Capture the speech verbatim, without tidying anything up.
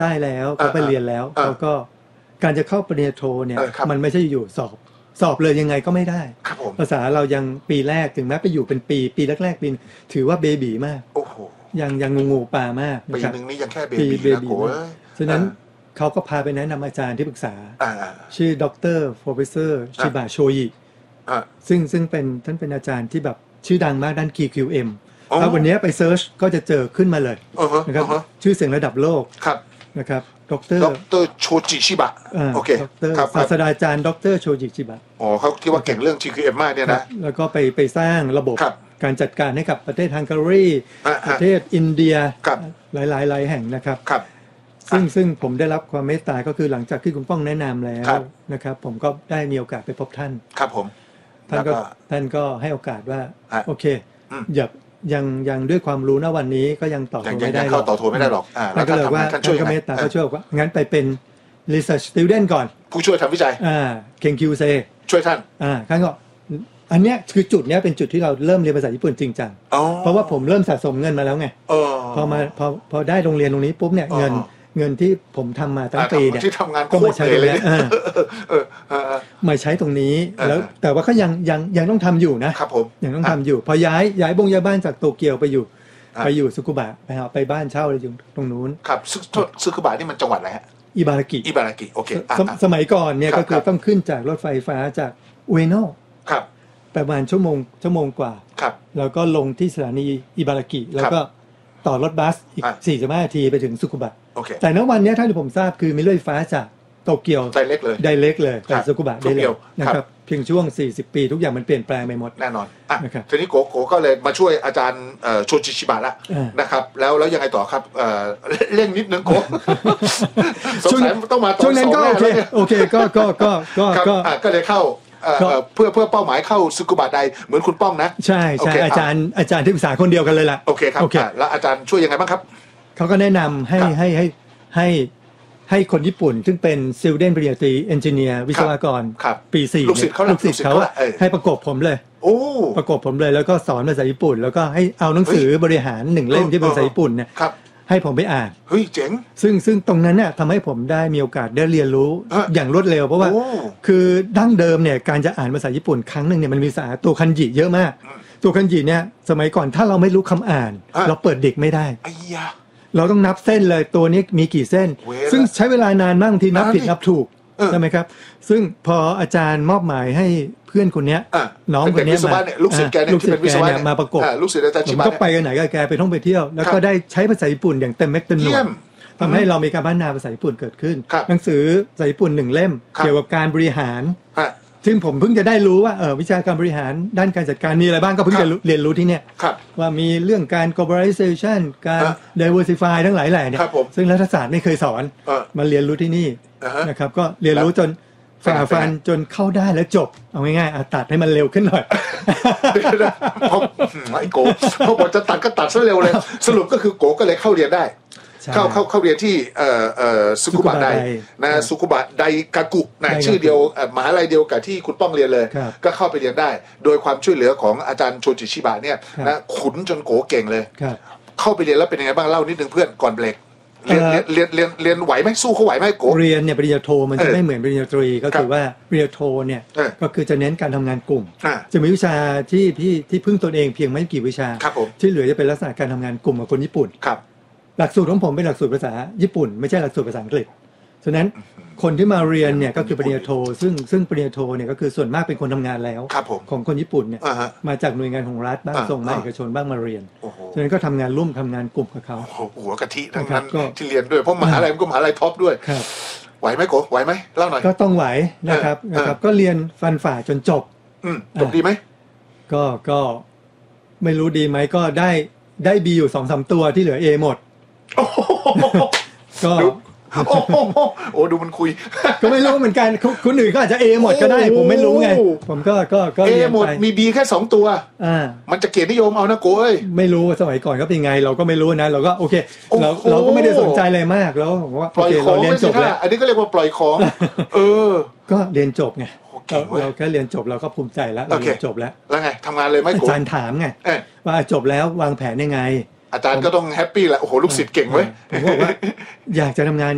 ได้แล้วเขาไปเรียนแล้วเขาก็การจะเข้าปริญญาโทเนี่ยมันไม่ใช่อยู่สอบสอบเลยยังไงก็ไม่ได้ภาษาเรายังปีแรกถึงแม้ไปอยู่เป็นปีปีแรกๆปีถือว่าเบบีมากยังยังงูงูปลามากปีหนึ่งนี้ยังแค่เบบีนะโก้ฉะนั้นเขาก็พาไปแนะนำอาจารย์ที่ปรึกษาชื่อดรโปรเฟสเซอร์ชิบะโชยิซึ่งซึ่งเป็นท่านเป็นอาจารย์ที่แบบชื่อดังมากด้าน คิ คิว เอ็ม แล้ววันนี้ไปเซิร์ชก็จะเจอขึ้นมาเลยนะครับชื่อเสียงระดับโลกนะครับดรดรโชจิชิบะโอเคครับศาสตราจารย์ดรโชจิชิบะอ๋อเขาที่ว่าเก่งเรื่อง คิ คิว เอ็ม มากเนี่ยนะแล้วก็ไปไปสร้างระบบการจัดการให้กับประเทศฮังการีประเทศอินเดียหลายหลายหลายแห่งนะครับซึ่งซึ่งผมได้รับความเมตตาก็คือหลังจากที่คุณป้องแนะนำแล้วนะครับผมก็ได้มีโอกาสไปพบท่านครับผมท่านก็ท่านก็ให้โอกาสว่าโอเคอย่ายังยังด้วยความรู้ณวันนี้ก็ยังต่อโทไม่ได้หรอกต่อโทไม่ได้หรอกท่านก็เลยว่าท่านก็เมตตาก็ช่วยว่างั้นไปเป็น research student ก่อนผู้ช่วยทำวิจัยอ่าเก่ง คิว ซีช่วยท่านอ่าท่านก็อันเนี้ยคือจุดเนี้ยเป็นจุดที่เราเริ่มเรียนภาษาญี่ปุ่นจริงจังเพราะว่าผมเริ่มสะสมเงินมาแล้วไงพอมาพอพอได้โรงเรียนตรงนี้ปุ๊บเนี่ยเงินเงินที่ผมทำมาตั้งปีเนี่ยก็มาใช้ตรงนี้มาใช้ตรงนี้แล้วแต่ว่าก็ยังยังยังต้องทำอยู่นะครับผมยังต้องทำอยู่พอย้ายย้ายบงย้ายบ้านจากโตเกียวไปอยู่ไปอยู่ซุกุบะไปหาไปบ้านเช่าอะไรอยู่ตรงนู้นครับซุกุบะนี่มันจังหวัดอะไรฮะอิบารากิอิบารากิโอเคสมัยก่อนเนี่ยก็คือต้องขึ้นจากรถไฟฟ้าจากอุเอโนะครับประมาณชั่วโมงชั่วโมงกว่าครับแล้วก็ลงที่สถานีอิบารากิแล้วก็ต่อรถบัสอีกสี่สิบห้านาทีไปถึงซุกุบะแต่ณวันนี้ถ้าที่ผมทราบคือมีรถไฟฟ้าจากโตเกียวไดเรกเลยไดเรกเลยไปซุกุบะได้เลยนะครับเพียงช่วงสี่สิบปีทุกอย่างมันเปลี่ยนแปลงไปหมดแน่นอนอ่ะทีนี้โกโกก็เลยมาช่วยอาจารย์โชจิชิบะละนะครับแล้วแล้วยังไงต่อครับเร่งนิดนึงโกสงสัยต้องมาช่วงนั้นก็โอเคโอเคก็ก็ก็ก็ก็เลยเข้าเพื่อเพื่อเป้าหมายเข้าซุกุบะไดเหมือนคุณป้องนะใช่ใช่อาจารย์อาจารย์ที่ปรึกษาคนเดียวกันเลยล่ะโอเคครับแล้วอาจารย์ช่วยยังไงบ้างครับเขาก็แนะนำให้ให้ให้ให้ให้คนญี่ปุ่นซึ่งเป็นซิลเดนปริญญาตรีเอนจิเนียร์วิศวกรปีสี่ลูกศิษย์เขาลูกศิษย์เขาให้ประกบผมเลยประกบผมเลยแล้วก็สอนภาษาญี่ปุ่นแล้วก็ให้เอาหนังสือบริหารหนึ่งเล่มที่เป็นภาษาญี่ปุ่นเนี่ยให้ผมไปอ่านเฮ้ยเจ๋งซึ่งซึ่งตรงนั้นเนี่ยทำให้ผมได้มีโอกาสได้เรียนรู้อย่างรวดเร็วเพราะว่าคือดั้งเดิมเนี่ยการจะอ่านภาษาญี่ปุ่นครั้งหนึ่งเนี่ยมันมีภาษาตัวคันจิเยอะมากตัวคันจิเนี่ยสมัยก่อนถ้าเราไม่รู้คำอ่านเราเปิดดิกไม่ได้เราต้องนับเส้นเลยตัวนี้มีกี่เส้นซึ่งใช้เวลานานมากทีนับผิดนับถูกใช่ไหมครับซึ่งพออาจารย์มอบหมายให้เพื่อนคนนี้น้องคนนี้มาลูกศิษย์แกเนี่ยที่เป็นวิศวะเนี่ยมาประกบลูกศิษย์อาจารย์ชิบะผมก็ไปกันไหนก็แกไปท่องไปเที่ยวแล้วก็ได้ใช้ภาษาญี่ปุ่นอย่างเต็มเม็ดเต็มหน่วยทำให้เรามีการพัฒนาภาษาญี่ปุ่นเกิดขึ้นหนังสือภาษาญี่ปุ่นหนึ่งเล่มเกี่ยวกับการบริหารซึ่งผมเพิ่งจะได้รู้ว่าเออวิชาการบริหารด้านการจัดการมีอะไรบ้างก็เพิ่งจะเรียนรู้ที่เนี่ยว่ามีเรื่องการ globalization การ diversify ทั้งหลายแหล่เนี่ยซึ่งรัฐศาสตร์ไม่เคยสอนมาเรียนรู้ที่นี่นะครับก็เรียนรู้จนฝ่าฟันจนเข้าได้แล้วจบเอาง่ายๆตัดให้มันเร็วขึ้นหน่อยไอ้โกเขาบอกจะตัดก็ตัดซะเร็วเลยสรุปก็คือโกก็เลยเข้าเรียนได้เข้าเข้าเข้าเรียนที่เอ่อเอ่อซุกุบะไดนะซุกุบะไดกากุนะชื่อเดียวมหาลัยเดียวกับที่คุณป้องเรียนเลยก็เข้าไปเรียนได้โดยความช่วยเหลือของอาจารย์โชจิชิบะเนี่ยนะขุนจนโกเก่งเลยเข้าไปเรียนแล้วเป็นยังไงบ้างเล่านิดนึงเพื่อนก่อนเบรกเรียนเรียนเรียนเรียนไหวไหมสู้เขาไหวไหมโกเรียนเนี่ยปริญญาโทมันจะไม่เหมือนปริญญาตรีก็คือว่าปริญญาโทเนี่ยก็คือจะเน้นการทำงานกลุ่มจะมีวิชาที่ที่ที่พึ่งตนเองเพียงไม่กี่วิชาที่เหลือจะเป็นลักษณะการทำงานกลุ่มกับคนญี่ปุ่นหลักสูตรของผมเป็นหลักสูตรภาษาญี่ปุ่นไม่ใช่หลักสูตรภาษาอังกฤษฉะนั้นคนที่มาเรียนเนี่ยก็คือปริญญาโทซึ่งซึ่งปริญญาโทเนี่ยก็คือส่วนมากเป็นคนทำงานแล้วของคนญี่ปุ่นเนี่ยมาจากหน่วยงานของรัฐบ้างส่งมาเอกชนบ้างมาเรียนฉะนั้นก็ทำงานร่วมทำงานกลุ่มกับเขาหัวกะทิทั้งนั้นที่เรียนด้วยเพราะมหาลัยมันก็มหาลัยท็อปด้วยไหวไหมโกไหวไหมเล่าหน่อยก็ต้องไหวนะครับนะครับก็เรียนฟันฝ่าจนจบจบดีไหมก็ก็ไม่รู้ดีไหมก็ได้ได้บีอยู่สองสามตัวที่เหลือเอหมดก็โอ้โหโอ้ดูมันคุยก็ไม่รู้เหมือนกันคนอื่นก็อาจจะเอหมดก็ได้ผมไม่รู้ไงผมก็ก็ก็เอหมดมีบีแค่สองตัวอ่ามันจะเกียรตินิยมเอานะโก้เอ้ยไม่รู้สมัยก่อนก็เป็นไงเราก็ไม่รู้นะเราก็โอเคเราเราก็ไม่ได้สนใจอะไรมากแล้วผมว่าโอเคเราเรียนจบแล้วอันนี้ก็เรียกว่าปล่อยของเออก็เรียนจบไงเราแค่เรียนจบเราก็ภูมิใจแล้วเราเรียนจบแล้วแล้วไงทำงานเลยไหมโก้อาจารย์ถามไงว่าจบแล้ววางแผนยังไงอาจารย์ก็ต้องแฮปปี้แหละโอ้โหลูกศิษย์เก่งเว้ยผมบอกว่าอยากจะทำงาน